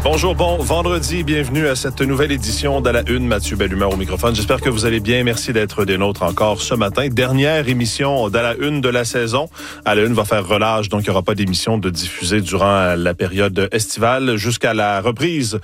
Bonjour, bon vendredi, bienvenue à cette nouvelle édition d'À la Une. Mathieu Bellumeur au microphone. J'espère que vous allez bien. Merci d'être des nôtres encore ce matin. Dernière émission d'À la Une de la saison. À la Une va faire relâche, donc il n'y aura pas d'émission de diffusée durant la période estivale jusqu'à la reprise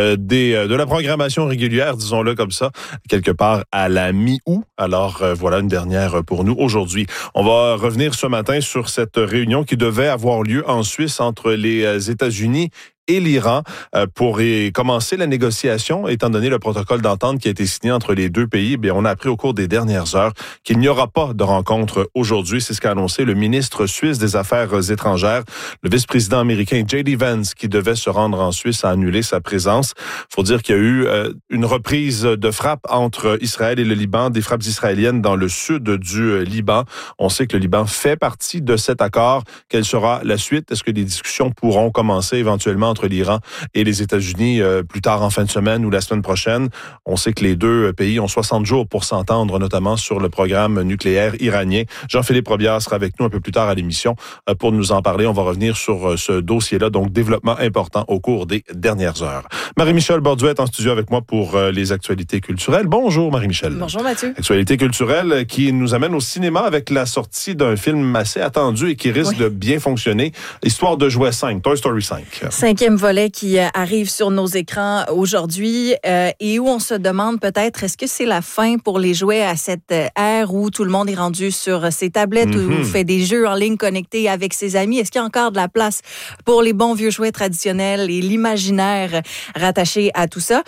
de la programmation régulière, disons-le comme ça, quelque part à la mi-août. Alors voilà une dernière pour nous aujourd'hui. On va revenir ce matin sur cette réunion qui devait avoir lieu en Suisse entre les États-Unis et l'Iran pour commencer la négociation, étant donné le protocole d'entente qui a été signé entre les deux pays. Bien, on a appris au cours des dernières heures qu'il n'y aura pas de rencontre aujourd'hui. C'est ce qu'a annoncé le ministre suisse des Affaires étrangères. Le vice-président américain J.D. Vance, qui devait se rendre en Suisse, a annulé sa présence. Il faut dire qu'il y a eu une reprise de frappe entre Israël et le Liban, des frappes israéliennes dans le sud du Liban. On sait que le Liban fait partie de cet accord. Quelle sera la suite? Est-ce que des discussions pourront commencer éventuellement entre l'Iran et les États-Unis plus tard en fin de semaine ou la semaine prochaine? On sait que les deux pays ont 60 jours pour s'entendre, notamment sur le programme nucléaire iranien. Jean-Philippe Robillard sera avec nous un peu plus tard à l'émission pour nous en parler. On va revenir sur ce dossier-là, donc développement important au cours des dernières heures. Marie-Michel Borduet est en studio avec moi pour les actualités culturelles. Bonjour Marie-Michel. Bonjour Mathieu. Actualités culturelles qui nous amène au cinéma avec la sortie d'un film assez attendu et qui risque de bien fonctionner. Histoire de jouets 5, Toy Story 5. Cinquième volet qui arrive sur nos écrans aujourd'hui et où on se demande peut-être est-ce que c'est la fin pour les jouets à cette ère où tout le monde est rendu sur ses tablettes ou fait des jeux en ligne connectés avec ses amis. Est-ce qu'il y a encore de la place pour les bons vieux jouets traditionnels et l'imaginaire rattaché à tout ça?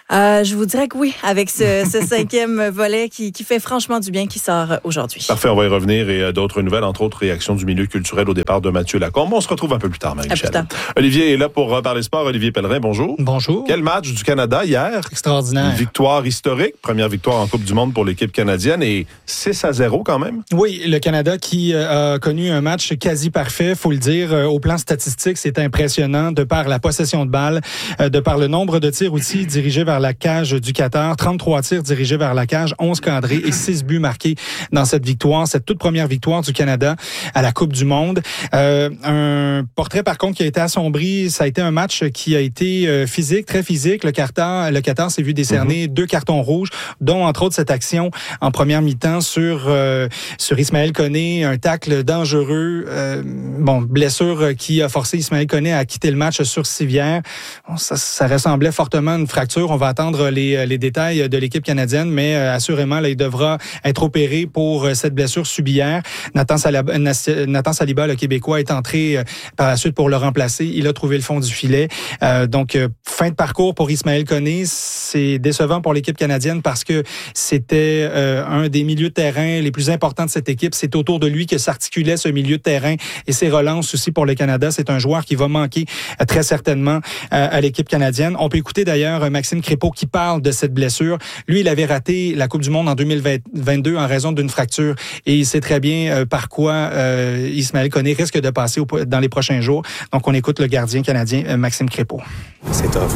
Je vous dirais que oui, avec ce cinquième volet qui fait franchement du bien, qui sort aujourd'hui. Parfait, on va y revenir et d'autres nouvelles, entre autres réactions du milieu culturel au départ de Mathieu Lacombe. On se retrouve un peu plus tard, Marie-Michel. Olivier est là pour parler sport. Olivier Pellerin, bonjour. Bonjour. Quel match du Canada hier? Extraordinaire. Une victoire historique, première victoire en Coupe du Monde pour l'équipe canadienne et 6-0 quand même. Oui, le Canada qui a connu un match quasi parfait, faut le dire. Au plan statistique, c'est impressionnant de par la possession de balle, de par le nombre de tirs aussi dirigés vers la cage du Qatar. 33 tirs dirigés vers la cage, 11 cadrés et 6 buts marqués dans cette victoire, cette toute première victoire du Canada à la Coupe du Monde. Un portrait par contre qui a été assombri, ça a été un match qui a été physique, très physique. Le Qatar s'est vu décerner 2 cartons rouges, dont entre autres cette action en première mi-temps sur Ismaël Koné, un tacle dangereux, blessure qui a forcé Ismaël Koné à quitter le match sur civière. Bon, ça ressemblait fortement à une fracture. On va attendre les détails de l'équipe canadienne, mais assurément, là, il devra être opéré pour cette blessure subie hier. Nathan Saliba, le Québécois, est entré par la suite pour le remplacer. Il a trouvé le fond du filet. Donc, fin de parcours pour Ismaël Koné. C'est décevant pour l'équipe canadienne parce que c'était un des milieux de terrain les plus importants de cette équipe. C'est autour de lui que s'articulait ce milieu de terrain et ses relances aussi pour le Canada. C'est un joueur qui va manquer très certainement à l'équipe canadienne. On peut écouter d'ailleurs Maxime Crépeau qui parle de cette blessure. Lui, il avait raté la Coupe du Monde en 2022 en raison d'une fracture et il sait très bien par quoi Ismaël Koné risque de passer dans les prochains jours. Donc, on écoute le gardien canadien Maxime Crépeau. C'est tough.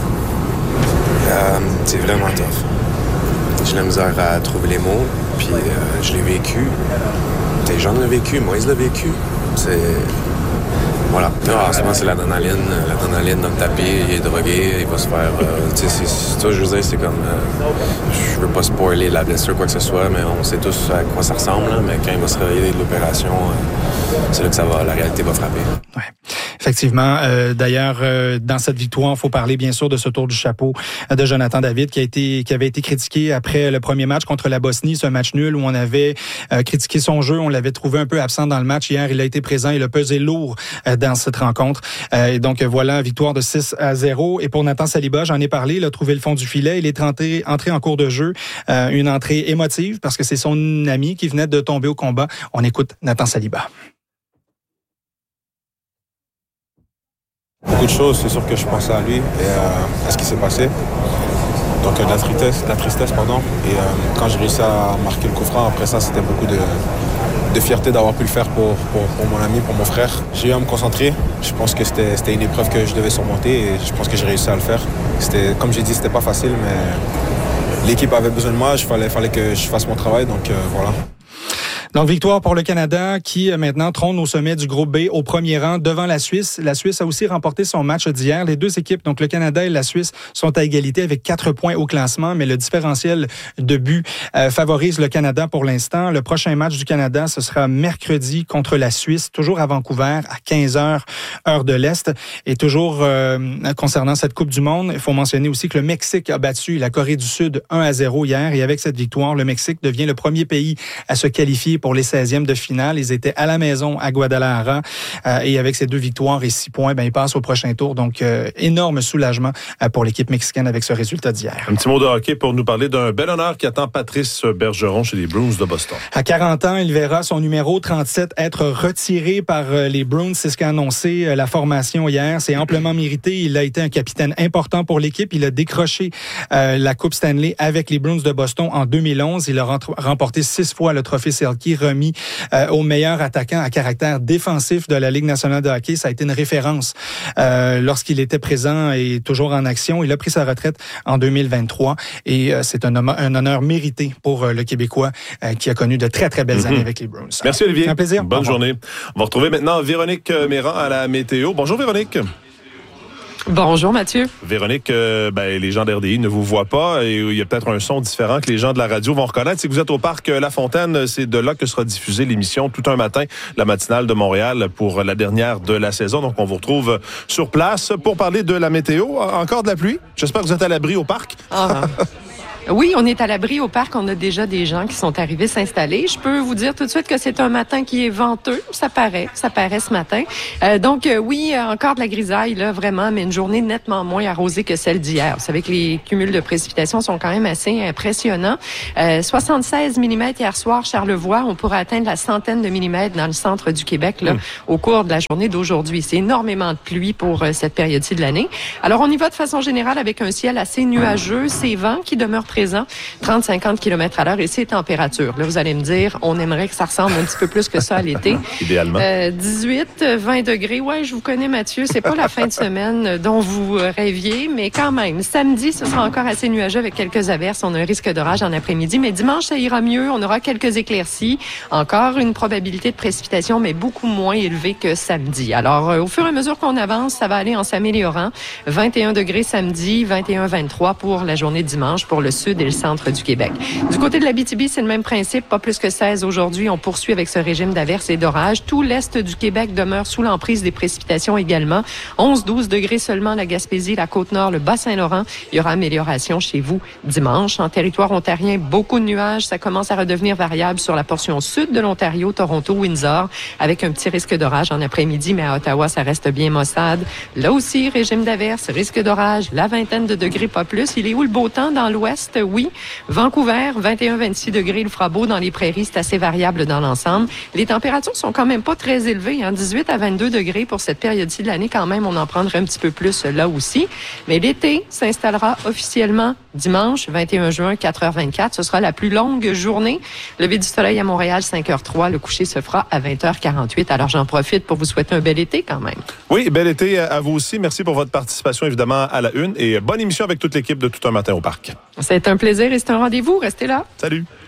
C'est vraiment tough. J'ai la misère à trouver les mots, puis je l'ai vécu. Des gens l'ont vécu, Moïse l'a vécu. Voilà. En ce moment, c'est l'adrénaline. L'adrénaline dans le tapis, il est drogué, il va se faire... c'est ça, je veux dire, c'est comme... je veux pas spoiler la blessure, quoi que ce soit, mais on sait tous à quoi ça ressemble. Là, mais quand il va se réveiller de l'opération, c'est là que la réalité va frapper. Ouais. Effectivement. D'ailleurs, dans cette victoire, il faut parler bien sûr de ce tour du chapeau de Jonathan David qui avait été critiqué après le premier match contre la Bosnie, ce match nul où on avait critiqué son jeu, on l'avait trouvé un peu absent dans le match. Hier, il a été présent, il a pesé lourd dans cette rencontre. Et donc voilà, victoire de 6-0. Et pour Nathan Saliba, j'en ai parlé, il a trouvé le fond du filet, il est entré en cours de jeu, une entrée émotive parce que c'est son ami qui venait de tomber au combat. On écoute Nathan Saliba. Beaucoup de choses, c'est sûr que je pensais à lui et à ce qui s'est passé. Donc la tristesse, pardon. Et quand j'ai réussi à marquer le coup franc, après ça, c'était beaucoup de fierté d'avoir pu le faire pour mon ami, pour mon frère. J'ai eu à me concentrer. Je pense que c'était une épreuve que je devais surmonter et je pense que j'ai réussi à le faire. Comme j'ai dit, c'était pas facile, mais l'équipe avait besoin de moi. Il fallait que je fasse mon travail, donc voilà. Donc, victoire pour le Canada qui maintenant trône au sommet du groupe B au premier rang devant la Suisse. La Suisse a aussi remporté son match d'hier. Les deux équipes, donc le Canada et la Suisse, sont à égalité avec 4 points au classement, mais le différentiel de buts favorise le Canada pour l'instant. Le prochain match du Canada, ce sera mercredi contre la Suisse, toujours à Vancouver, à 15h, heure de l'Est. Et toujours concernant cette Coupe du Monde, il faut mentionner aussi que le Mexique a battu la Corée du Sud 1-0 hier. Et avec cette victoire, le Mexique devient le premier pays à se qualifier pour les 16e de finale. Ils étaient à la maison à Guadalajara et avec ces 2 victoires et 6 points, ils passent au prochain tour. Donc, énorme soulagement pour l'équipe mexicaine avec ce résultat d'hier. Un petit mot de hockey pour nous parler d'un bel honneur qui attend Patrice Bergeron chez les Bruins de Boston. À 40 ans, il verra son numéro 37 être retiré par les Bruins. C'est ce qu'a annoncé la formation hier. C'est amplement mérité. Il a été un capitaine important pour l'équipe. Il a décroché la Coupe Stanley avec les Bruins de Boston en 2011. Il a remporté 6 fois le trophée Selke, remis au meilleur attaquant à caractère défensif de la Ligue nationale de hockey. Ça a été une référence lorsqu'il était présent et toujours en action. Il a pris sa retraite en 2023 et c'est un honneur mérité pour le Québécois qui a connu de très, très belles années avec les Bruins. Merci Olivier. C'est un plaisir. Bonne journée. On va retrouver maintenant Véronique Méran à la météo. Bonjour Véronique. Bonjour Mathieu. Véronique, les gens d'RDI ne vous voient pas et il y a peut-être un son différent que les gens de la radio vont reconnaître. C'est que vous êtes au parc La Fontaine. C'est de là que sera diffusée l'émission Tout un matin, la matinale de Montréal pour la dernière de la saison. Donc on vous retrouve sur place pour parler de la météo. Encore de la pluie. J'espère que vous êtes à l'abri au parc. Oui, on est à l'abri au parc. On a déjà des gens qui sont arrivés s'installer. Je peux vous dire tout de suite que c'est un matin qui est venteux. Ça paraît ce matin. Oui, encore de la grisaille, là, vraiment, mais une journée nettement moins arrosée que celle d'hier. Vous savez que les cumuls de précipitations sont quand même assez impressionnants. 76 mm hier soir, Charlevoix. On pourrait atteindre la centaine de millimètres dans le centre du Québec, là, au cours de la journée d'aujourd'hui. C'est énormément de pluie pour cette période-ci de l'année. Alors, on y va de façon générale avec un ciel assez nuageux. Ces vents qui demeurent présents, 30-50 km à l'heure et ces températures. Là, vous allez me dire, on aimerait que ça ressemble un petit peu plus que ça à l'été. Idéalement. 18-20 degrés. Ouais, je vous connais, Mathieu. C'est pas la fin de semaine dont vous rêviez, mais quand même. Samedi, ce sera encore assez nuageux avec quelques averses. On a un risque d'orage en après-midi, mais dimanche, ça ira mieux. On aura quelques éclaircies. Encore une probabilité de précipitation, mais beaucoup moins élevée que samedi. Alors, au fur et à mesure qu'on avance, ça va aller en s'améliorant. 21 degrés samedi, 21-23 pour la journée de dimanche pour le sud et le centre du Québec. Du côté de l'Abitibi, c'est le même principe, pas plus que 16 aujourd'hui. On poursuit avec ce régime d'averses et d'orages. Tout l'est du Québec demeure sous l'emprise des précipitations également. 11-12 degrés seulement la Gaspésie, la Côte-Nord, le Bas-Saint-Laurent. Il y aura amélioration chez vous dimanche. En territoire ontarien, beaucoup de nuages. Ça commence à redevenir variable sur la portion sud de l'Ontario, Toronto, Windsor, avec un petit risque d'orage en après-midi, mais à Ottawa, ça reste bien maussade. Là aussi, régime d'averses, risque d'orage, la vingtaine de degrés, pas plus. Il est où le beau temps dans l'ouest? Oui. Vancouver, 21-26 degrés, il fera beau dans les prairies, c'est assez variable dans l'ensemble. Les températures sont quand même pas très élevées, 18 à 22 degrés pour cette période-ci de l'année. Quand même, on en prendrait un petit peu plus là aussi. Mais l'été s'installera officiellement dimanche, 21 juin, 4h24. Ce sera la plus longue journée. Lever du soleil à Montréal, 5h03. Le coucher se fera à 20h48. Alors, j'en profite pour vous souhaiter un bel été quand même. Oui, bel été à vous aussi. Merci pour votre participation, évidemment, à la une. Et bonne émission avec toute l'équipe de Tout un matin au parc. C'est un plaisir et c'est un rendez-vous. Restez là. Salut.